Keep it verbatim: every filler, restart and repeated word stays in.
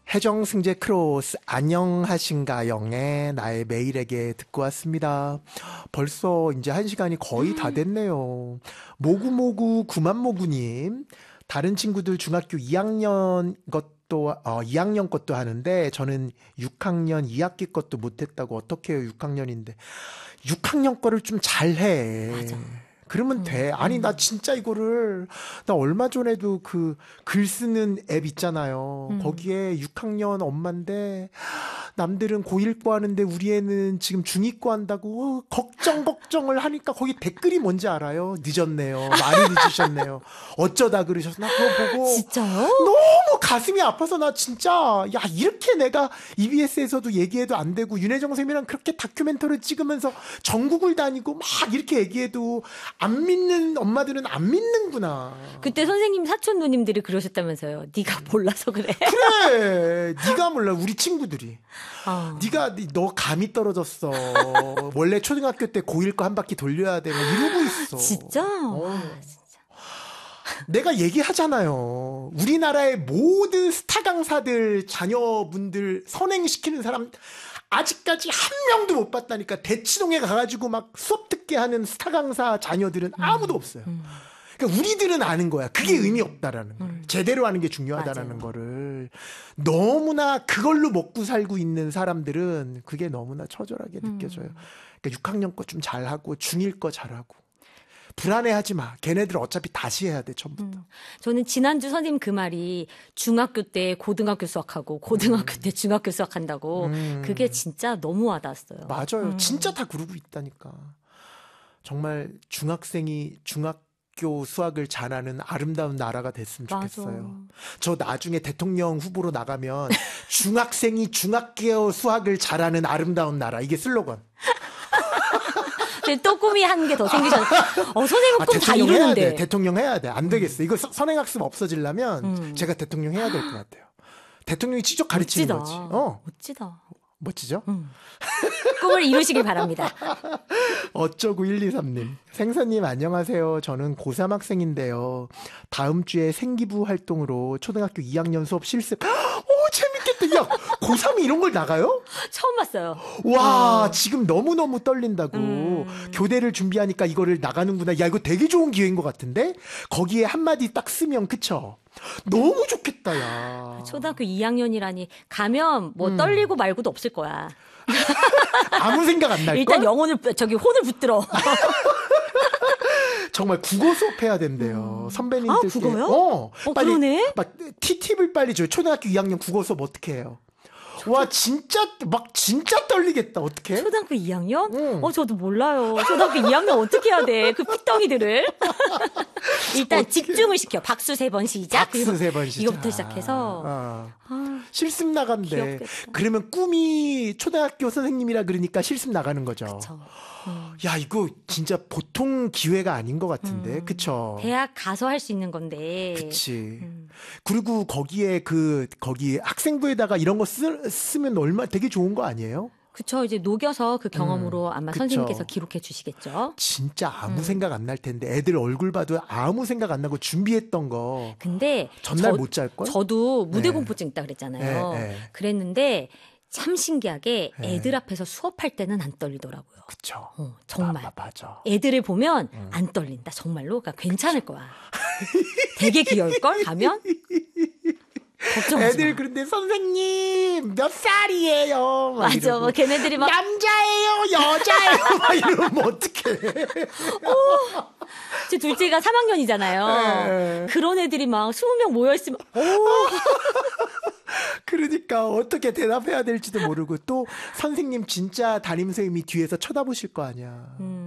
해정 승재 크로스 안녕하신가 영의 나의 매일에게 듣고 왔습니다. 벌써 이제 한 시간이 거의 다 됐네요. 모구모구 구만모구님, 다른 친구들 중학교 이 학년 것도 어, 이 학년 것도 하는데 저는 육 학년 이 학기 것도 못했다고. 어떻게 해요? 육 학년인데 육 학년 거를 좀 잘해. 맞아. 그러면 음, 돼. 아니 음. 나 진짜 이거를 나 얼마 전에도 그 글 쓰는 앱 있잖아요. 음. 거기에 육 학년 엄마인데 남들은 고일고 하는데 우리 애는 지금 중이고 한다고 걱정 걱정을 하니까 거기 댓글이 뭔지 알아요? 늦었네요. 많이 늦으셨네요. 어쩌다 그러셨나? 그거 보고 진짜요? 너무 가슴이 아파서 나 진짜 야 이렇게 내가 이비에스에서도 얘기해도 안 되고 윤혜정 쌤이랑 그렇게 다큐멘터리 찍으면서 전국을 다니고 막 이렇게 얘기해도 안 믿는 엄마들은 안 믿는구나. 그때 선생님 사촌 누님들이 그러셨다면서요. 네가 몰라서 그래. 그래. 네가 몰라. 우리 친구들이. 어. 네가 너 감이 떨어졌어. 원래 초등학교 때 고일 거 한 바퀴 돌려야 돼. 막 이러고 있어. 진짜? 어. 아, 진짜. 내가 얘기하잖아요. 우리나라의 모든 스타 강사들 자녀분들 선행시키는 사람 아직까지 한 명도 못 봤다니까. 대치동에 가가지고 막 수업 듣게 하는 스타 강사 자녀들은 아무도 음, 없어요. 음. 그러니까 우리들은 아는 거야. 그게 의미 없다라는 거를. 음. 제대로 하는 게 중요하다라는 맞아요. 거를. 너무나 그걸로 먹고 살고 있는 사람들은 그게 너무나 처절하게 느껴져요. 그러니까 육 학년 거 좀 잘하고 중일 거 잘하고. 불안해하지 마. 걔네들 어차피 다시 해야 돼, 처음부터. 음. 저는 지난주 선생님 그 말이 중학교 때 고등학교 수학하고 고등학교 때 중학교 수학한다고 음. 그게 진짜 너무 와닿았어요. 맞아요. 음. 진짜 다 그러고 있다니까. 정말 중학생이 중학교 수학을 잘하는 아름다운 나라가 됐으면 맞아. 좋겠어요. 저 나중에 대통령 후보로 나가면 중학생이 중학교 수학을 잘하는 아름다운 나라. 이게 슬로건. 근데 또 꿈이 한 개 더 생기셨. 어 선생님 아, 꿈 다 대통령 해야 돼. 이루는데. 대통령 해야 돼. 안 되겠어. 이거 서- 선행학습 없어지려면 음. 제가 대통령 해야 될 것 같아요. 대통령이 직접 가르치는 멋지다. 거지. 어, 멋지다. 멋지죠? 음. 꿈을 이루시길 바랍니다. 어쩌고 일이삼님. 생사님 안녕하세요. 저는 고삼 학생인데요. 다음 주에 생기부 활동으로 초등학교 이 학년 수업 실습. 오 재밌겠다. 야 고삼이 이런 걸 나가요? 처음 봤어요. 와 어. 지금 너무너무 떨린다고. 음. 교대를 준비하니까 이거를 나가는구나. 야 이거 되게 좋은 기회인 것 같은데. 거기에 한마디 딱 쓰면 그쵸? 너무 좋겠다 야. 초등학교 이 학년이라니 가면 뭐 음. 떨리고 말고도 없을 거야. 아무 생각 안 날 일단 걸? 영혼을 저기 혼을 붙들어. 정말 국어 수업 해야 된대요. 선배님들. 아, 국어요? 어, 어, 빨리, 그러네? 막 팁을 빨리 줘요. 초등학교 이 학년 국어 수업 어떻게 해요? 와, 진짜, 막, 진짜 떨리겠다. 어떻게? 초등학교 이 학년? 응. 어, 저도 몰라요. 초등학교 이 학년 어떻게 해야 돼? 그 핏덩이들을. 일단 어떻게- 집중을 시켜. 박수 세 번 시작. 박수 세 번 시작. 이거부터 시작해서. 어. 아, 실습 나간대. 귀엽겠다. 그러면 꿈이 초등학교 선생님이라 그러니까 실습 나가는 거죠. 저. 음. 야, 이거 진짜 보통 기회가 아닌 것 같은데. 음. 그쵸? 대학 가서 할 수 있는 건데. 그치. 음. 그리고 거기에 그, 거기 학생부에다가 이런 거 쓰, 쓰면 얼마 되게 좋은 거 아니에요? 그쵸. 이제 녹여서 그 경험으로 음, 아마 그쵸. 선생님께서 기록해 주시겠죠. 진짜 아무 음. 생각 안 날 텐데 애들 얼굴 봐도 아무 생각 안 나고 준비했던 거 근데 전날 저- 못 잘 걸? 저도 무대 네. 공포증 있다 그랬잖아요. 네, 네. 그랬는데 참 신기하게 네. 애들 앞에서 수업할 때는 안 떨리더라고요. 그쵸. 어, 정말. 아, 맞아. 애들을 보면 음. 안 떨린다. 정말로. 그러니까 괜찮을 거야. 되게 귀여울 걸 가면. 걱정하지 애들 마. 그런데 선생님 몇 살이에요? 막 맞아. 이러고. 뭐 걔네들이 막 남자예요, 여자예요? 막 이러면 어떡해. 제 둘째가 삼 학년이잖아요. 네. 그런 애들이 막 스무 명 모여 있으면 오, 그러니까 어떻게 대답해야 될지도 모르고 또 선생님 진짜 담임 선생님이 뒤에서 쳐다보실 거 아니야. 음.